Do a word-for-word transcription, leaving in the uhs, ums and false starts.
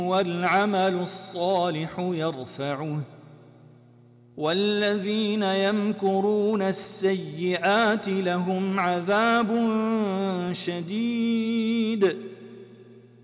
والعمل الصالح يرفعه والذين يمكرون السيئات لهم عذاب شديد